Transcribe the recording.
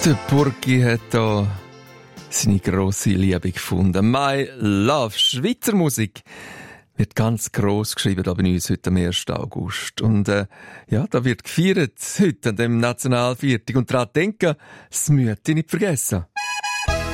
Der Burgi hat da seine grosse Liebe gefunden. My Love, Schweizer Musik, wird ganz gross geschrieben da bei uns heute am 1. August. Und ja, da wird gefeiert heute an dem Nationalviertag. Und daran denken, das müsst ihr nicht vergessen.